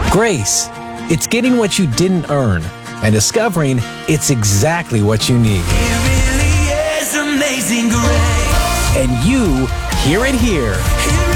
Grace, it's getting what you didn't earn and discovering it's exactly what you need. It really is amazing grace. And you hear it here. It